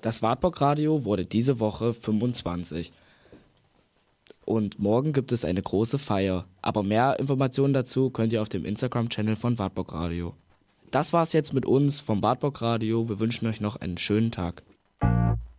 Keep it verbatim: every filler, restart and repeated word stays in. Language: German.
Das Wartburg Radio wurde diese Woche fünfundzwanzig. Und morgen gibt es eine große Feier. Aber mehr Informationen dazu könnt ihr auf dem Instagram-Channel von Wartburg Radio. Das war's jetzt mit uns vom Wartburg Radio. Wir wünschen euch noch einen schönen Tag.